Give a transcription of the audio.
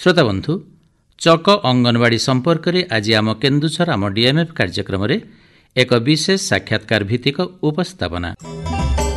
श्रोताबंधु चक अंगनवाड़ी संपर्क में आज आम केन्दुझर आम डीएमएफ कार्यक्रम एक विशेष साक्षात्कार भित्तिक उपस्थापना।